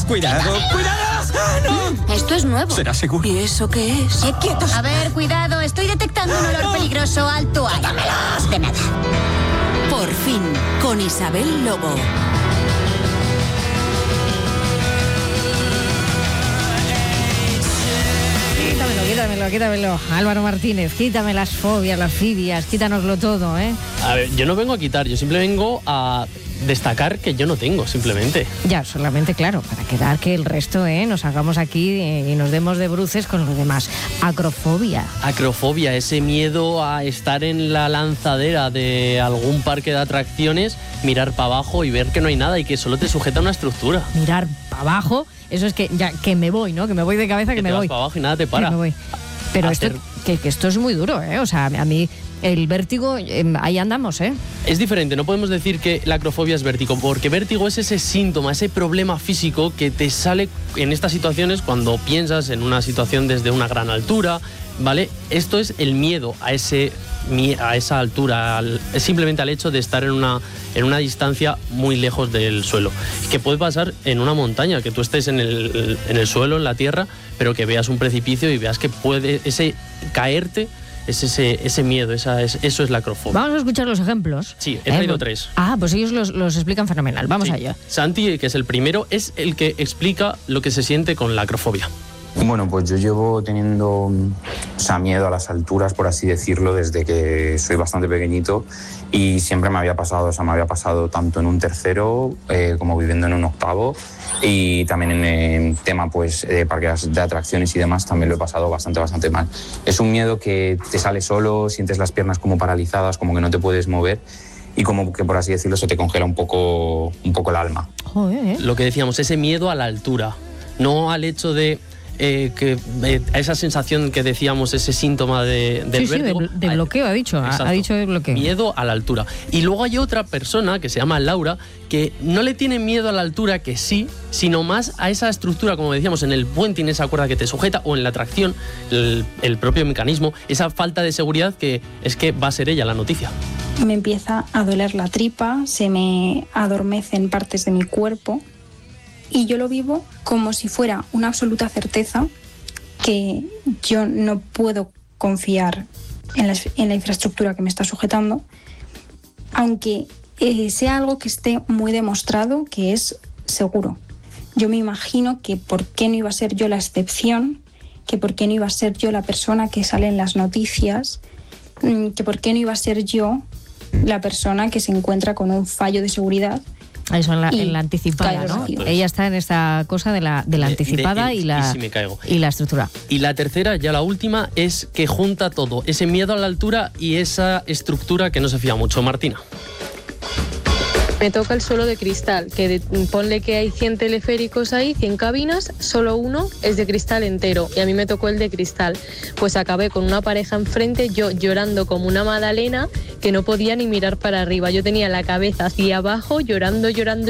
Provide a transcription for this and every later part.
¡Cuidado! ¡Cuidado! ¡Ah, no! Esto es nuevo. ¿Será seguro? ¿Y eso qué es? ¡Quietos! A ver, cuidado. Estoy detectando un olor peligroso. Alto ahí. ¡Quítamelos! De nada. Por fin, con Isabel Lobo. Quítamelo. Álvaro Martínez, quítame las fobias, las fibias, quítanoslo todo, ¿eh? A ver, yo no vengo a quitar, yo simplemente vengo a destacar que yo no tengo, simplemente. Ya, solamente, claro, para quedar que el resto, nos hagamos aquí y nos demos de bruces con los demás. Acrofobia. Acrofobia, ese miedo a estar en la lanzadera de algún parque de atracciones, mirar para abajo y ver que no hay nada y que solo te sujeta una estructura. Mirar para abajo, eso es que ya que me voy, ¿no? Que me voy de cabeza, que me voy. Para abajo y nada te para. Que me voy. Pero esto es muy duro, ¿eh? O sea, a mí el vértigo, ahí andamos, ¿eh? Es diferente, no podemos decir que la acrofobia es vértigo, porque vértigo es ese síntoma, ese problema físico que te sale en estas situaciones cuando piensas en una situación desde una gran altura, ¿vale? Esto es el miedo a esa altura, simplemente al hecho de estar en una distancia muy lejos del suelo, que puede pasar en una montaña, que tú estés en el suelo, en la tierra, pero que veas un precipicio y veas que puede ese caerte. Es ese miedo, eso es la acrofobia. Vamos a escuchar los ejemplos. Sí, he traído 3. Pues ellos los explican fenomenal. Vamos allá. Santi, que es el primero, es el que explica lo que se siente con la acrofobia. Bueno, pues yo llevo teniendo miedo a las alturas, por así decirlo, desde que soy bastante pequeñito y siempre me había pasado tanto en un tercero como viviendo en un octavo, y también en tema pues de parques de atracciones y demás también lo he pasado bastante mal. Es un miedo que te sale solo, sientes las piernas como paralizadas, como que no te puedes mover y como que, por así decirlo, se te congela un poco el alma. Joder. Lo que decíamos, ese miedo a la altura, no al hecho de a esa sensación que decíamos, ese síntoma del vértigo. De bloqueo, ha dicho de bloqueo. Miedo a la altura. Y luego hay otra persona que se llama Laura, que no le tiene miedo a la altura, que sí, sino más a esa estructura, como decíamos, en el puente, en esa cuerda que te sujeta, o en la tracción, el propio mecanismo, esa falta de seguridad que es que va a ser ella la noticia. Me empieza a doler la tripa, se me adormecen partes de mi cuerpo. Y yo lo vivo como si fuera una absoluta certeza que yo no puedo confiar en la infraestructura que me está sujetando, aunque sea algo que esté muy demostrado que es seguro. Yo me imagino que por qué no iba a ser yo la excepción, que por qué no iba a ser yo la persona que sale en las noticias, que por qué no iba a ser yo la persona que se encuentra con un fallo de seguridad. Eso en la anticipada, ¿no? Ella está en esta cosa de la anticipada y la estructura. Y la tercera, ya la última, es que junta todo, ese miedo a la altura y esa estructura que no se fía mucho. Martina. Me toca el suelo de cristal, que ponle que hay 100 teleféricos ahí, 100 cabinas, solo uno es de cristal entero, y a mí me tocó el de cristal. Pues acabé con una pareja enfrente, yo llorando como una magdalena, que no podía ni mirar para arriba. Yo tenía la cabeza hacia abajo, llorando,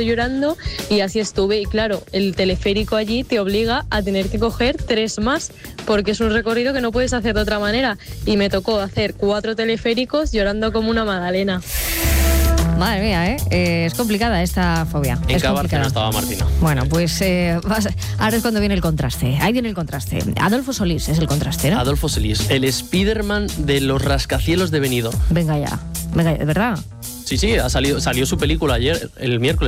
y así estuve. Y claro, el teleférico allí te obliga a tener que coger 3 más, porque es un recorrido que no puedes hacer de otra manera. Y me tocó hacer 4 teleféricos llorando como una magdalena. Madre mía, es complicada esta fobia. En Cabarce no estaba Martina. Bueno, pues ahora es cuando viene el contraste. Ahí viene el contraste. Adolfo Solís es el contraste, ¿no? Adolfo Solís, el Spiderman de los rascacielos de Benidorm. Venga ya, ¿de verdad? Sí, salió su película ayer, el miércoles.